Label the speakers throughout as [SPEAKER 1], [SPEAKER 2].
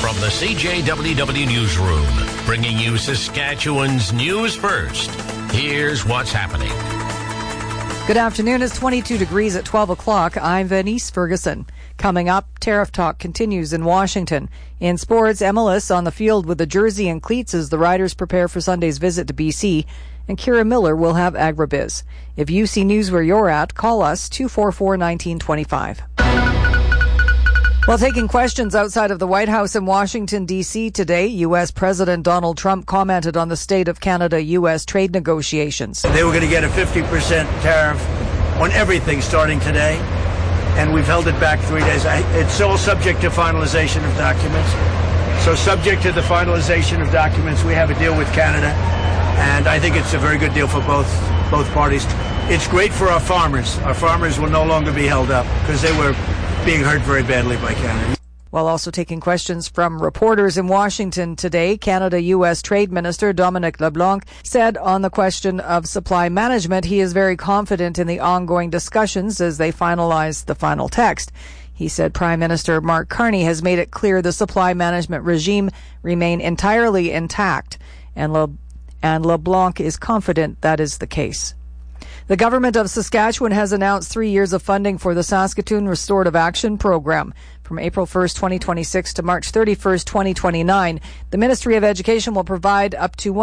[SPEAKER 1] From the CJWW Newsroom, bringing you Saskatchewan's news first. Here's what's happening.
[SPEAKER 2] Good afternoon. It's 22 degrees at 12 o'clock. I'm Venice Ferguson. Coming up, tariff talk continues in Washington. In sports, MLS on the field with the jersey and cleats as the Riders prepare for Sunday's visit to BC. And Kira Miller will have Agribiz. If you see news where you're at, call us 244-1925. While taking questions outside of the White House in Washington, D.C. today, U.S. President Donald Trump commented on the state of Canada-U.S. trade negotiations.
[SPEAKER 3] They were going to get a 50% tariff on everything starting today, and we've held it back 3 days. It's all subject to finalization of documents. So subject to the finalization of documents, we have a deal with Canada, and I think it's a very good deal for both parties. It's great for our farmers. Our farmers will no longer be held up because they were being hurt very badly by Canada.
[SPEAKER 2] While also taking questions from reporters in Washington today, Canada-U.S. Trade Minister Dominic LeBlanc said on the question of supply management, he is very confident in the ongoing discussions as they finalize the final text. He said Prime Minister Mark Carney has made it clear the supply management regime remain entirely intact, and LeBlanc is confident that is the case. The government of Saskatchewan has announced 3 years of funding for the Saskatoon Restorative Action Program. From April 1st, 2026 to March 31st, 2029, the Ministry of Education will provide up to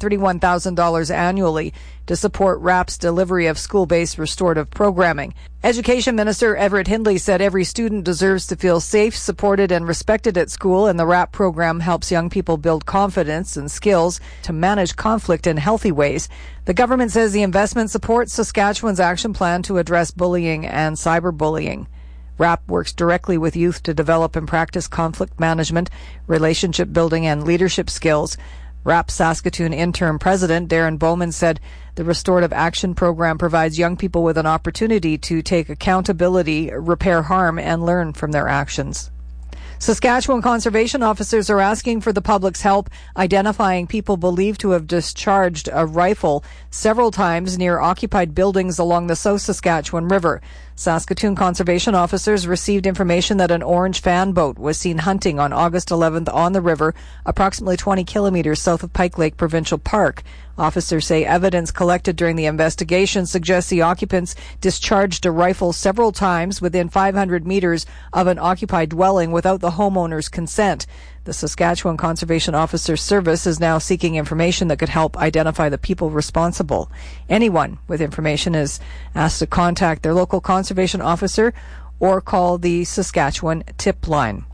[SPEAKER 2] $131,000 annually to support RAP's delivery of school-based restorative programming. Education Minister Everett Hindley said every student deserves to feel safe, supported, and respected at school, and the RAP program helps young people build confidence and skills to manage conflict in healthy ways. The government says the investment supports Saskatchewan's action plan to address bullying and cyberbullying. RAP works directly with youth to develop and practice conflict management, relationship building, and leadership skills. RAP Saskatoon interim president Darren Bowman said the Restorative Action Program provides young people with an opportunity to take accountability, repair harm, and learn from their actions. Saskatchewan conservation officers are asking for the public's help identifying people believed to have discharged a rifle several times near occupied buildings along the South Saskatchewan River. Saskatoon conservation officers received information that an orange fan boat was seen hunting on August 11th on the river, approximately 20 kilometers south of Pike Lake Provincial Park. Officers say evidence collected during the investigation suggests the occupants discharged a rifle several times within 500 meters of an occupied dwelling without the homeowner's consent. The Saskatchewan Conservation Officer Service is now seeking information that could help identify the people responsible. Anyone with information is asked to contact their local conservation officer or call the Saskatchewan tip line.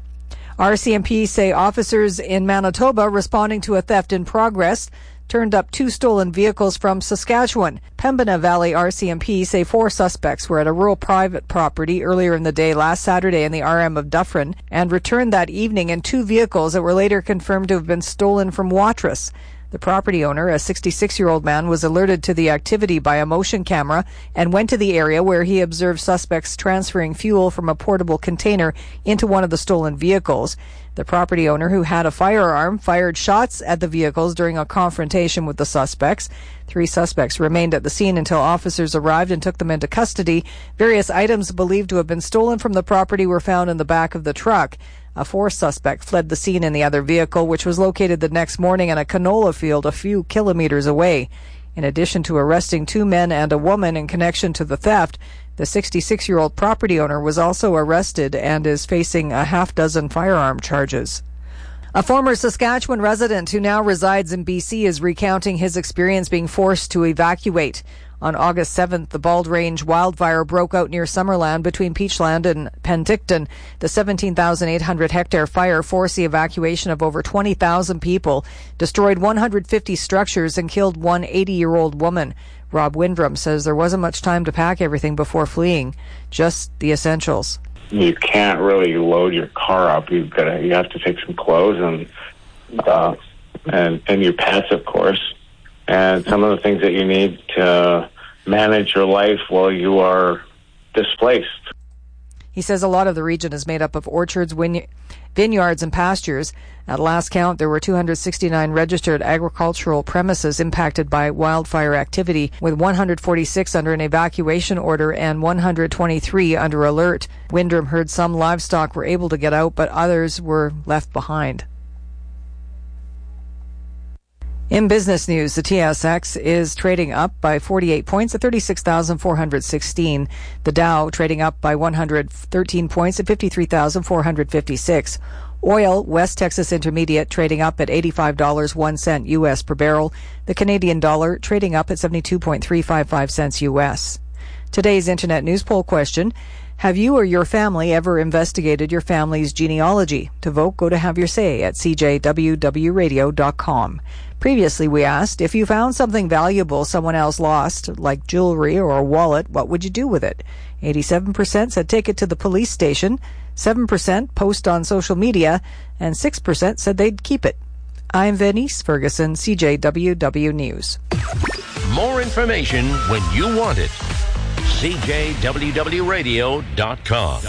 [SPEAKER 2] RCMP say officers in Manitoba responding to a theft in progress turned up 2 stolen vehicles from Saskatchewan. Pembina Valley RCMP say 4 suspects were at a rural private property earlier in the day last Saturday in the RM of Dufferin and returned that evening in 2 vehicles that were later confirmed to have been stolen from Watrous. The property owner, a 66-year-old man, was alerted to the activity by a motion camera and went to the area where he observed suspects transferring fuel from a portable container into one of the stolen vehicles. The property owner, who had a firearm, fired shots at the vehicles during a confrontation with the suspects. 3 suspects remained at the scene until officers arrived and took them into custody. Various items believed to have been stolen from the property were found in the back of the truck. A 4th suspect fled the scene in the other vehicle, which was located the next morning in a canola field a few kilometers away. In addition to arresting 2 men and a woman in connection to the theft, the 66-year-old property owner was also arrested and is facing a half-dozen firearm charges. A former Saskatchewan resident who now resides in BC is recounting his experience being forced to evacuate. On August 7th, the Bald Range wildfire broke out near Summerland between Peachland and Penticton. The 17,800-hectare fire forced the evacuation of over 20,000 people, destroyed 150 structures, and killed one 80-year-old woman. Rob Windrum says there wasn't much time to pack everything before fleeing, just the essentials.
[SPEAKER 4] You can't really load your car up. You have to take some clothes and your pets, of course, and some of the things that you need to manage your life while you are displaced.
[SPEAKER 2] He says a lot of the region is made up of orchards, vineyards, and pastures. At last count, there were 269 registered agricultural premises impacted by wildfire activity, with 146 under an evacuation order and 123 under alert. Windrum heard some livestock were able to get out, but others were left behind. In business news, the TSX is trading up by 48 points at 36,416. The Dow trading up by 113 points at 53,456. Oil, West Texas Intermediate, trading up at $85.01 U.S. per barrel. The Canadian dollar trading up at 72.355 cents U.S. Today's Internet News Poll question: have you or your family ever investigated your family's genealogy? To vote, go to Have Your Say at cjwwradio.com. Previously, we asked, if you found something valuable someone else lost, like jewelry or a wallet, what would you do with it? 87% said take it to the police station, 7% post on social media, and 6% said they'd keep it. I'm Venice Ferguson, CJWW News.
[SPEAKER 1] More information when you want it. CJWWRadio.com.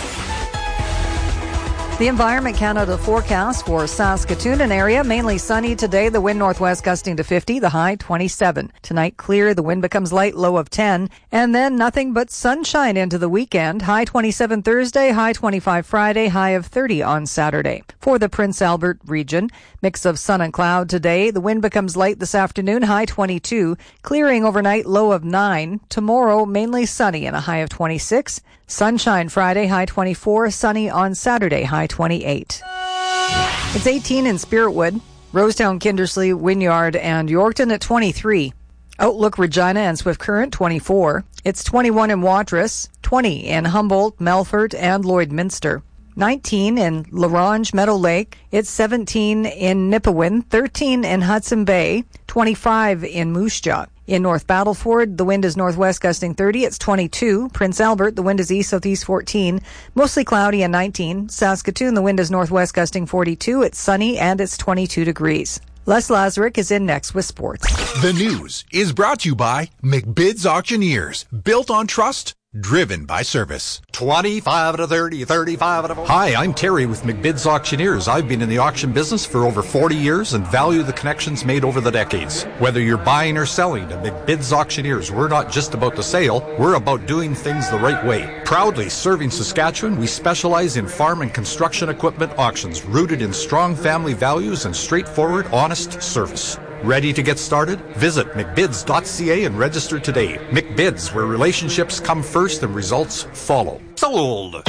[SPEAKER 2] The Environment Canada forecast for Saskatoon and area, mainly sunny today, the wind northwest gusting to 50, the high 27. Tonight clear, the wind becomes light, low of 10, and then nothing but sunshine into the weekend, high 27 Thursday, high 25 Friday, high of 30 on Saturday. For the Prince Albert region, mix of sun and cloud today, the wind becomes light this afternoon, high 22, clearing overnight, low of 9. Tomorrow, mainly sunny and a high of 26. Sunshine Friday, high 24. Sunny on Saturday, high 28. It's 18 in Spiritwood, Rosetown, Kindersley, Wynyard, and Yorkton at 23. Outlook, Regina, and Swift Current, 24. It's 21 in Watrous, 20 in Humboldt, Melfort, and Lloydminster. 19 in La Ronge, Meadow Lake. It's 17 in Nipawin, 13 in Hudson Bay, 25 in Moose Jaw. In North Battleford, the wind is northwest gusting 30. It's 22. Prince Albert, the wind is east-southeast 14. Mostly cloudy and 19. Saskatoon, the wind is northwest gusting 42. It's sunny and it's 22 degrees. Les Lazarick is in next with sports.
[SPEAKER 5] The news is brought to you by McBid's Auctioneers. Built on trust, driven by service.
[SPEAKER 6] 25 to 30, 35 to 40.
[SPEAKER 7] Hi, I'm Terry with McBid's Auctioneers. I've been in the auction business for over 40 years and value the connections made over the decades. Whether you're buying or selling at McBid's Auctioneers, we're not just about the sale, we're about doing things the right way. Proudly serving Saskatchewan, we specialize in farm and construction equipment auctions rooted in strong family values and straightforward, honest service. Ready to get started? Visit McBids.ca and register today. McBids, where relationships come first and results follow.
[SPEAKER 6] Sold.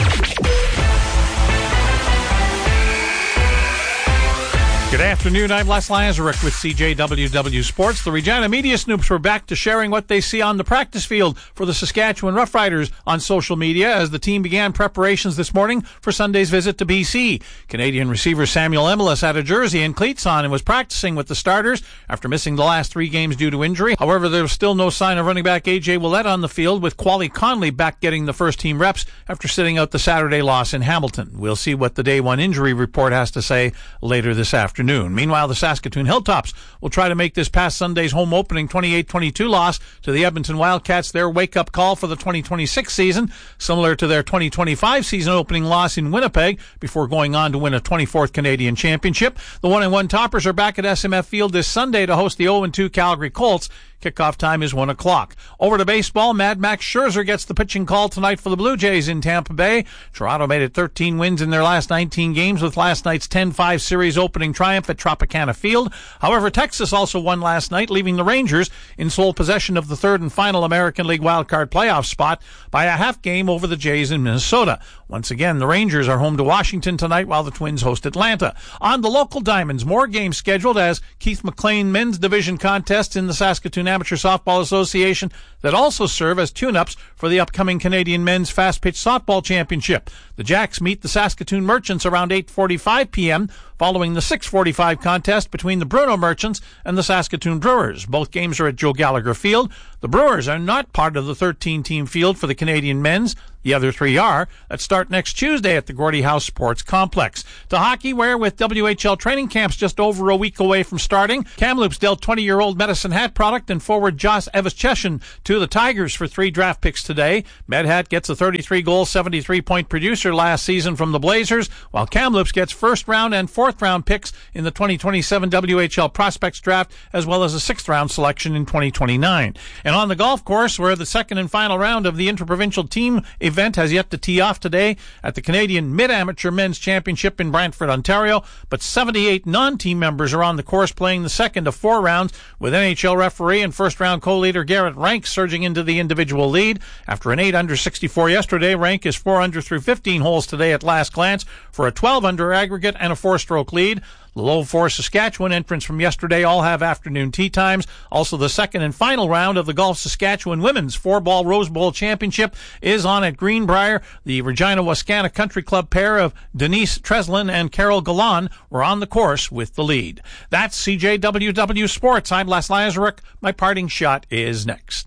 [SPEAKER 8] Good afternoon, I'm Les Lazarick with CJWW Sports. The Regina Media Snoops were back to sharing what they see on the practice field for the Saskatchewan Roughriders on social media as the team began preparations this morning for Sunday's visit to BC. Canadian receiver Samuel Emelis had a jersey and cleats on and was practicing with the starters after missing the last 3 games due to injury. However, there was still no sign of running back A.J. Ouellette on the field, with Quali Conley back getting the first team reps after sitting out the Saturday loss in Hamilton. We'll see what the day 1 injury report has to say later this afternoon. Meanwhile, the Saskatoon Hilltops will try to make this past Sunday's home opening 28-22 loss to the Edmonton Wildcats their wake-up call for the 2026 season, similar to their 2025 season opening loss in Winnipeg before going on to win a 24th Canadian Championship. The 1-1 Toppers are back at SMF Field this Sunday to host the 0-2 Calgary Colts. Kickoff time is 1 o'clock. Over to baseball, Mad Max Scherzer gets the pitching call tonight for the Blue Jays in Tampa Bay. Toronto made it 13 wins in their last 19 games with last night's 10-5 series opening triumph at Tropicana Field. However, Texas also won last night, leaving the Rangers in sole possession of the third and final American League wildcard playoff spot by a half game over the Jays in Minnesota. Once again, the Rangers are home to Washington tonight while the Twins host Atlanta. On the local diamonds, more games scheduled as Keith McLean men's division contests in the Saskatoon Amateur Softball Association that also serve as tune-ups for the upcoming Canadian Men's Fast Pitch Softball Championship. The Jacks meet the Saskatoon Merchants around 8:45 p.m. following the 6:45 contest between the Bruno Merchants and the Saskatoon Brewers. Both games are at Joe Gallagher Field. The Brewers are not part of the 13-team field for the Canadian men's. The other three are, that start next Tuesday at the Gordie Howe Sports Complex. To hockey, where with WHL training camps just over a week away from starting, Kamloops dealt 20-year-old Medicine Hat product and forward Josh Evans-Cheshin to the Tigers for 3 draft picks today. Medhat gets a 33-goal, 73-point producer last season from the Blazers, while Kamloops gets first-round and fourth-round picks in the 2027 WHL Prospects Draft, as well as a sixth-round selection in 2029. And on the golf course, where the second and final round of the Interprovincial Team event has yet to tee off today at the Canadian Mid-Amateur Men's Championship in Brantford, Ontario, but 78 non-team members are on the course playing the second of 4 rounds, with NHL referee and first-round co-leader Garrett Rank surging into the individual lead. After an 8-under 64 yesterday, Rank is 4-under through 15 holes today at last glance for a 12-under aggregate and a 4-stroke lead. The Low 4 Saskatchewan entrants from yesterday all have afternoon tee times. Also, the second and final round of the Golf Saskatchewan Women's 4-Ball Rose Bowl Championship is on at Greenbrier. The Regina Wascana Country Club pair of Denise Treslin and Carol Galan were on the course with the lead. That's CJWW Sports. I'm Les Lazaruk. My parting shot is next.